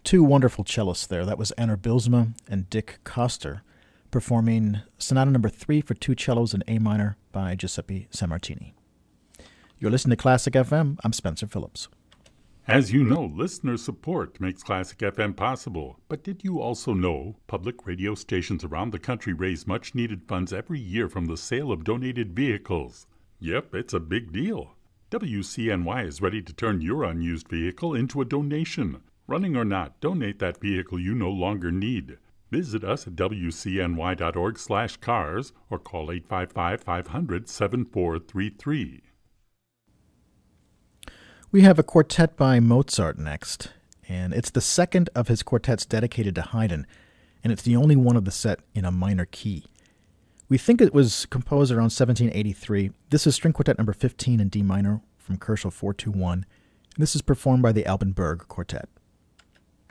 Two wonderful cellists there. That was Anna Bilsma and Dick Koster performing Sonata Number 3 for two cellos in A minor by Giuseppe Sammartini. You're listening to Classic FM. I'm Spencer Phillips. As you know, listener support makes Classic FM possible. But did you also know public radio stations around the country raise much-needed funds every year from the sale of donated vehicles? Yep, it's a big deal. WCNY is ready to turn your unused vehicle into a donation. Running or not, donate that vehicle you no longer need. Visit us at wcny.org/cars or call 855-500-7433. We have a quartet by Mozart next, and it's the second of his quartets dedicated to Haydn, and it's the only one of the set in a minor key. We think it was composed around 1783. This is String Quartet number 15 in D minor from Koelschel 421, and this is performed by the Alban Berg Quartet.